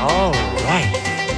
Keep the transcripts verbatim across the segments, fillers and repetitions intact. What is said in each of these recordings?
All right.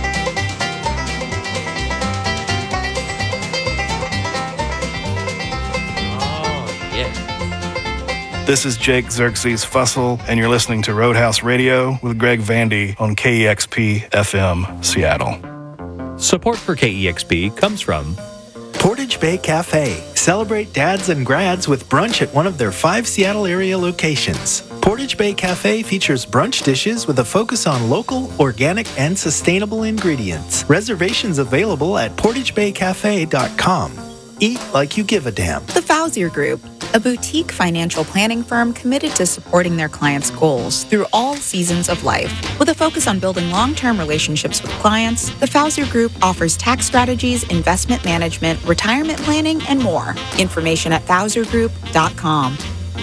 Oh, yeah. This is Jake Xerxes Fussell, and you're listening to Roadhouse Radio with Greg Vandy on K E X P F M, Seattle. Support for K E X P comes from Portage Bay Cafe. Celebrate dads and grads with brunch at one of their five Seattle area locations. Portage Bay Cafe features brunch dishes with a focus on local, organic, and sustainable ingredients. Reservations available at portage bay cafe dot com. Eat like you give a damn. The Fausier Group, a boutique financial planning firm committed to supporting their clients' goals through all seasons of life. With a focus on building long-term relationships with clients, the Fausier Group offers tax strategies, investment management, retirement planning, and more. Information at fausier group dot com.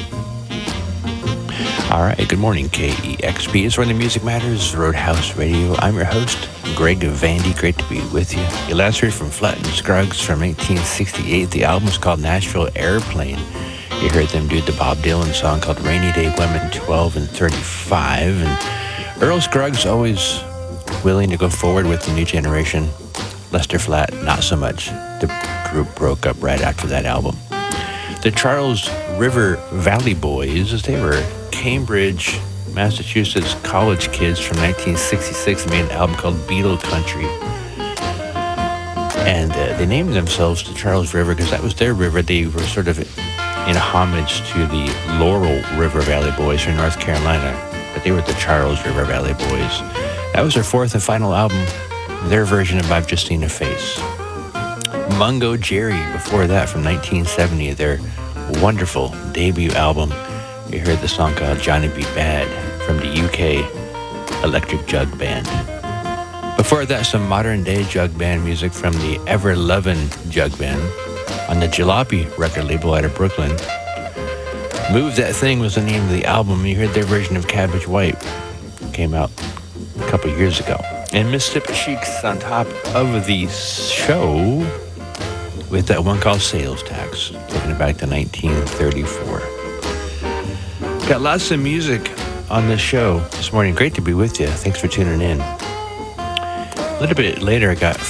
All right, good morning, K E X P. It's where the music matters, Roadhouse Radio. I'm your host, Greg Vandy. Great to be with you. You last heard from Flatt and Scruggs from nineteen sixty-eight. The album was called Nashville Airplane. You heard them do the Bob Dylan song called Rainy Day Women twelve and thirty-five. And Earl Scruggs always willing to go forward with the new generation. Lester Flatt, not so much. The group broke up right after that album. The Charles River Valley Boys, they were Cambridge, Massachusetts college kids from nineteen sixty-six. They made an album called Beatle Country. And uh, they named themselves the Charles River because that was their river. They were sort of in homage to the Laurel River Valley Boys from North Carolina, but they were the Charles River Valley Boys. That was their fourth and final album, their version of I've Just Seen a Face. Mungo Jerry, before that, from nineteen seventy, their wonderful debut album. You heard the song called Johnny B. Bad from the U K Electric Jug Band. Before that, some modern day jug band music from the Ever Lovin' Jug Band on the Jalopy record label out of Brooklyn. Move That Thing was the name of the album. You heard their version of Cabbage White. Came out a couple years ago. And Mississippi Chic's on top of the show with that one called Sales Tax, taking it back to nineteen thirty-four. Got lots of music on this show this morning. Great to be with you. Thanks for tuning in. A little bit later, I got